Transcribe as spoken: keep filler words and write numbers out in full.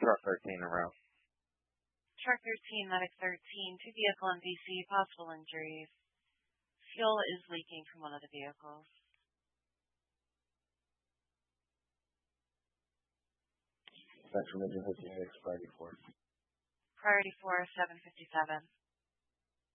Truck thirteen around. Truck thirteen, Medic thirteen, two vehicle in D C, possible injuries. Fuel is leaking from one of the vehicles. Central Region fifty-six, priority four. Priority four, seven fifty-seven.